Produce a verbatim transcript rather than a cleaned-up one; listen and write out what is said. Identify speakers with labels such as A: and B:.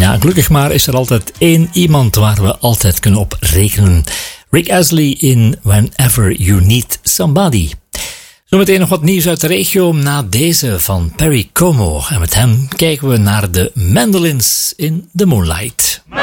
A: Ja, gelukkig maar is er altijd één iemand waar we altijd kunnen op rekenen. Rick Astley in Whenever You Need Somebody. Zometeen nog wat nieuws uit de regio na deze van Perry Como. En met hem kijken we naar de Mandolins in the Moonlight.